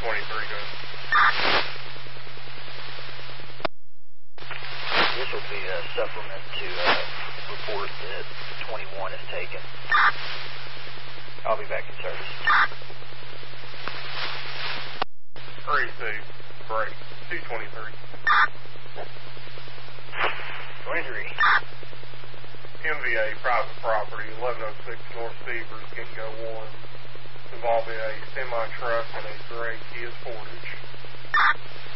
good. This will be a supplement to report that 21 is taken. I'll be back in service. Received. Break. 223. 23. MVA, private property, 1106 North Stevers, Ginkgo 1, involving a semi-truck and a gray Kia Sportage.